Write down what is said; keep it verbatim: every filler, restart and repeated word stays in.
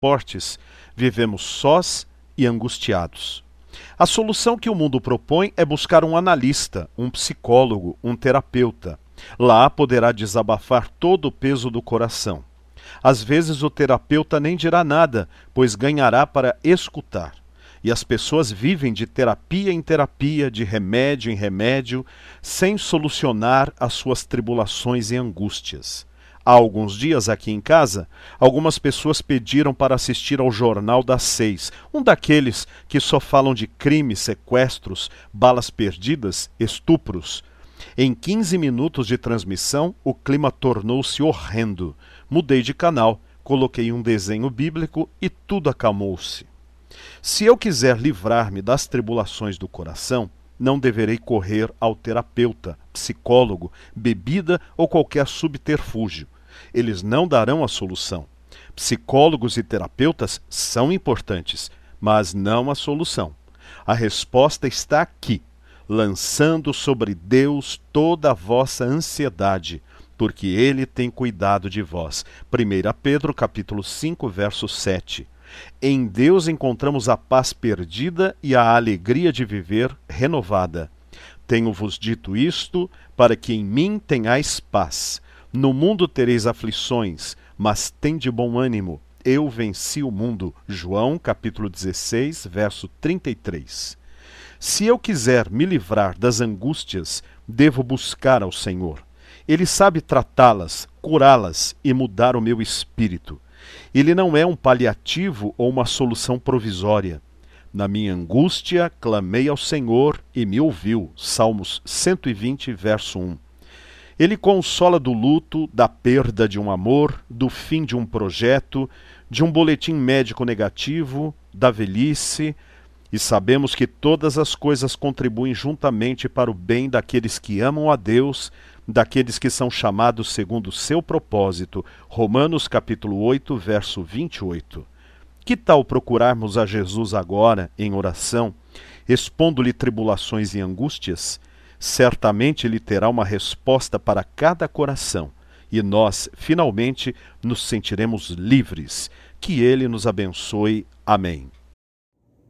fortes, vivemos sós e angustiados. A solução que o mundo propõe é buscar um analista, um psicólogo, um terapeuta. Lá poderá desabafar todo o peso do coração. Às vezes o terapeuta nem dirá nada, pois ganhará para escutar. E as pessoas vivem de terapia em terapia, de remédio em remédio, sem solucionar as suas tribulações e angústias. Há alguns dias aqui em casa, algumas pessoas pediram para assistir ao Jornal das Seis, um daqueles que só falam de crimes, sequestros, balas perdidas, estupros. Em quinze minutos de transmissão, o clima tornou-se horrendo. Mudei de canal, coloquei um desenho bíblico e tudo acalmou-se. Se eu quiser livrar-me das tribulações do coração, não deverei correr ao terapeuta, psicólogo, bebida ou qualquer subterfúgio. Eles não darão a solução. Psicólogos e terapeutas são importantes, mas não a solução. A resposta está aqui, lançando sobre Deus toda a vossa ansiedade, porque Ele tem cuidado de vós. primeira Pedro, capítulo cinco, verso sete. Em Deus encontramos a paz perdida e a alegria de viver renovada. Tenho-vos dito isto, para que em mim tenhais paz. No mundo tereis aflições, mas tende bom ânimo. Eu venci o mundo. João, capítulo dezesseis, verso trinta e três. Se eu quiser me livrar das angústias, devo buscar ao Senhor. Ele sabe tratá-las, curá-las e mudar o meu espírito. Ele não é um paliativo ou uma solução provisória. Na minha angústia, clamei ao Senhor e me ouviu. Salmos cento e vinte, verso um. Ele consola do luto, da perda de um amor, do fim de um projeto, de um boletim médico negativo, da velhice, e sabemos que todas as coisas contribuem juntamente para o bem daqueles que amam a Deus, daqueles que são chamados segundo o seu propósito. Romanos capítulo oito, verso vinte e oito. Que tal procurarmos a Jesus agora, em oração, expondo-lhe tribulações e angústias? Certamente ele terá uma resposta para cada coração, e nós, finalmente, nos sentiremos livres. Que ele nos abençoe. Amém.